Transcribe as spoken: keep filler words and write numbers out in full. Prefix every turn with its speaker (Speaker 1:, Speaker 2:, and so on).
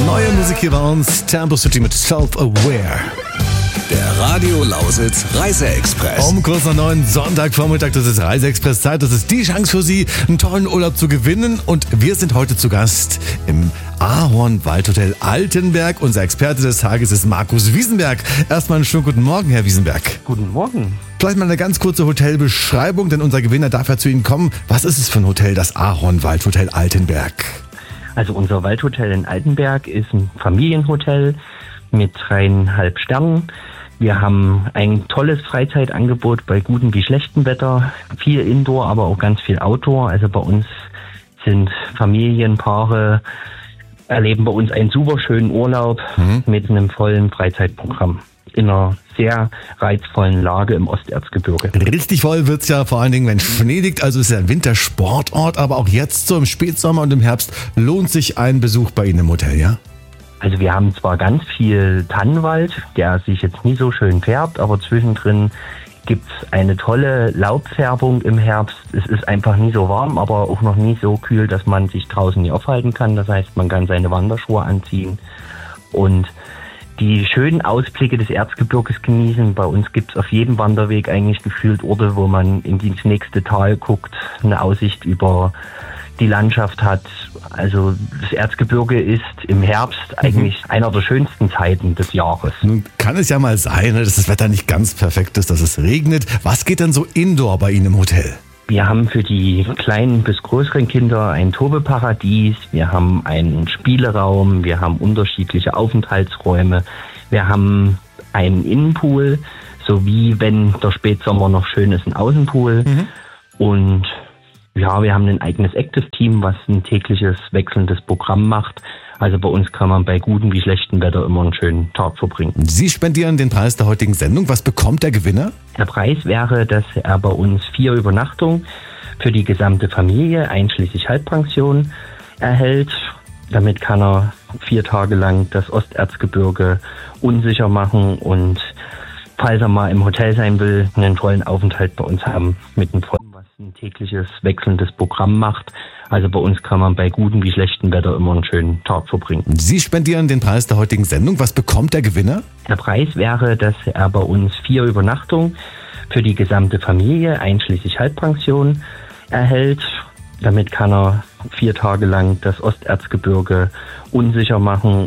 Speaker 1: Neue Musik hier bei uns. Tempo City mit Self-Aware.
Speaker 2: Der Radio Lausitz Reiseexpress.
Speaker 1: Um kurz nach neun, Sonntagvormittag, das ist Reiseexpress-Zeit. Das ist die Chance für Sie, einen tollen Urlaub zu gewinnen. Und wir sind heute zu Gast im Ahorn-Waldhotel Altenberg. Unser Experte des Tages ist Markus Wiesenberg. Erstmal einen schönen guten Morgen, Herr Wiesenberg.
Speaker 3: Guten Morgen.
Speaker 1: Vielleicht mal eine ganz kurze Hotelbeschreibung, denn unser Gewinner darf ja zu Ihnen kommen. Was ist es für ein Hotel, das Ahorn-Waldhotel Altenberg?
Speaker 3: Also unser Waldhotel in Altenberg ist ein Familienhotel mit dreieinhalb Sternen. Wir haben ein tolles Freizeitangebot bei gutem wie schlechtem Wetter. Viel Indoor, aber auch ganz viel Outdoor. Also bei uns sind Familienpaare, erleben bei uns einen super schönen Urlaub mhm. mit einem vollen Freizeitprogramm in einer sehr reizvollen Lage im Osterzgebirge.
Speaker 1: Richtig voll wird's ja vor allen Dingen, wenn Schnee liegt. Also ist ja ein Wintersportort, aber auch jetzt so im Spätsommer und im Herbst lohnt sich ein Besuch bei Ihnen im Hotel, ja?
Speaker 3: Also wir haben zwar ganz viel Tannenwald, der sich jetzt nie so schön färbt, aber zwischendrin gibt's eine tolle Laubfärbung im Herbst. Es ist einfach nie so warm, aber auch noch nie so kühl, dass man sich draußen nie aufhalten kann. Das heißt, man kann seine Wanderschuhe anziehen und die schönen Ausblicke des Erzgebirges genießen. Bei uns gibt's auf jedem Wanderweg eigentlich gefühlt Orte, wo man in das nächste Tal guckt, eine Aussicht über die Landschaft hat. Also das Erzgebirge ist im Herbst eigentlich mhm. einer der schönsten Zeiten des Jahres.
Speaker 1: Nun kann es ja mal sein, dass das Wetter nicht ganz perfekt ist, dass es regnet. Was geht denn so indoor bei Ihnen im Hotel?
Speaker 3: Wir haben für die kleinen bis größeren Kinder ein Tobeparadies, wir haben einen Spieleraum, wir haben unterschiedliche Aufenthaltsräume, wir haben einen Innenpool, sowie, wenn der Spätsommer noch schön ist, einen Außenpool. Mhm. Und ja, wir haben ein eigenes Active-Team, was ein tägliches wechselndes Programm macht. Also bei uns kann man bei gutem wie schlechtem Wetter immer einen schönen Tag verbringen.
Speaker 1: Sie spendieren den Preis der heutigen Sendung. Was bekommt der Gewinner?
Speaker 3: Der Preis wäre, dass er bei uns vier Übernachtungen für die gesamte Familie einschließlich Halbpension erhält. Damit kann er vier Tage lang das Osterzgebirge unsicher machen und falls er mal im Hotel sein will, einen tollen Aufenthalt bei uns haben mit einem vollen, was ein tägliches wechselndes Programm macht. Also bei uns kann man bei gutem wie schlechtem Wetter immer einen schönen Tag verbringen.
Speaker 1: Sie spendieren den Preis der heutigen Sendung. Was bekommt der Gewinner?
Speaker 3: Der Preis wäre, dass er bei uns vier Übernachtungen für die gesamte Familie einschließlich Halbpension erhält. Damit kann er vier Tage lang das Osterzgebirge unsicher machen